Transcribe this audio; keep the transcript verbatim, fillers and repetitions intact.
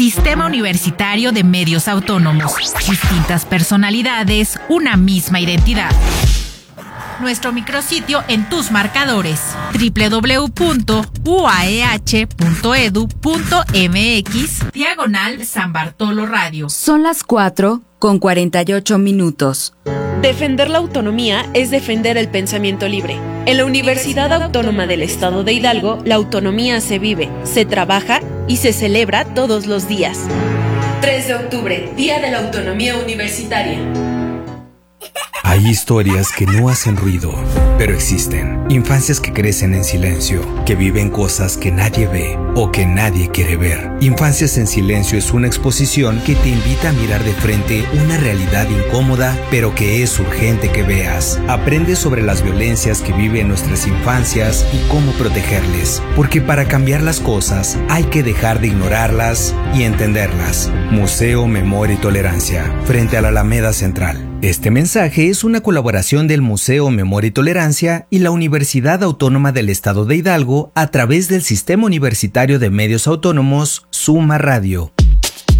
Sistema Universitario de Medios Autónomos. Distintas personalidades, una misma identidad. Nuestro micrositio en tus marcadores: doble u doble u doble u punto u a e hache punto e d u punto m x diagonal San Bartolo Radio. Son las cuatro con cuarenta y ocho minutos. Defender la autonomía es defender el pensamiento libre. En la Universidad Autónoma del Estado de Hidalgo, la autonomía se vive, se trabaja y se celebra todos los días. tres de octubre, Día de la Autonomía Universitaria. Hay historias que no hacen ruido, pero existen. Infancias que crecen en silencio, que viven cosas que nadie ve o que nadie quiere ver. Infancias en Silencio es una exposición que te invita a mirar de frente una realidad incómoda, pero que es urgente que veas. Aprende sobre las violencias que viven nuestras infancias y cómo protegerles. Porque para cambiar las cosas hay que dejar de ignorarlas y entenderlas. Museo Memoria y Tolerancia, frente a la Alameda Central. Este mensaje es una colaboración del Museo Memoria y Tolerancia y la Universidad Autónoma del Estado de Hidalgo a través del Sistema Universitario de Medios Autónomos, Suma Radio.